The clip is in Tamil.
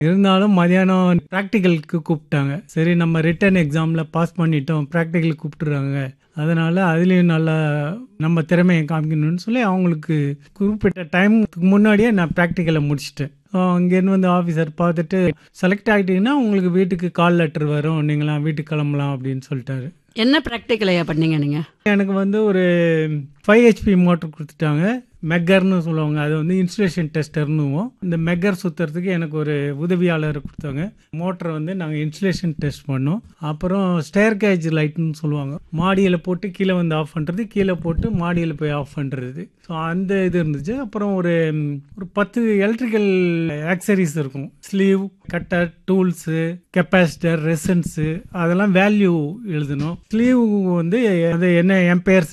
இருந்தாலும் மதியானம் ப்ராக்டிகலுக்கு கூப்பிட்டாங்க. சரி நம்ம ரிட்டன் எக்ஸாமில் பாஸ் பண்ணிட்டோம், ப்ராக்டிகலுக்கு கூப்பிட்டுறாங்க. அதனால் அதுலேயும் நல்லா நம்ம திறமையை காமிக்கணும்னு சொல்லி அவங்களுக்கு குறிப்பிட்ட டைமுக்கு முன்னாடியே நான் ப்ராக்டிக்கலை முடிச்சிட்டேன். அங்கேருந்து வந்து ஆஃபீஸர் பார்த்துட்டு செலக்ட் ஆகிட்டீங்கன்னா உங்களுக்கு வீட்டுக்கு கால் லெட்டர் வரும், நீங்களாம் வீட்டுக்கு கிளம்பலாம் அப்படின்னு சொல்லிட்டாரு. என்ன ப்ராக்டிக்கலையா பண்ணீங்க நீங்கள்? எனக்கு வந்து ஒரு 5 HP மோட்டர் கொடுத்துட்டாங்க. மெக்கர்னு சொல்லுவாங்க, அது வந்து இன்சுலேஷன் டெஸ்டர்னுவோம். இந்த மெக்கர் சுற்றுறதுக்கு எனக்கு ஒரு உதவியாளர் கொடுத்தாங்க. மோட்டரை வந்து நாங்கள் இன்சுலேஷன் டெஸ்ட் பண்ணோம். அப்புறம் ஸ்டேர் கேஜ் லைட்னு சொல்லுவாங்க, மாடியில் போட்டு கீழே வந்து ஆஃப் பண்ணுறது, கீழே போட்டு மாடியில் போய் ஆஃப் பண்ணுறது. ஸோ அந்த இது இருந்துச்சு. அப்புறம் ஒரு 10 எலக்ட்ரிக்கல் ஆக்சரிஸ் இருக்கும். ஸ்லீவ், கட்டர், டூல்ஸு, கெப்பாசிட்டர், ரெசன்ஸு, அதெல்லாம் வேல்யூ எழுதணும். ஸ்லீவ் வந்து அது என்ன எம்பையர்ஸ்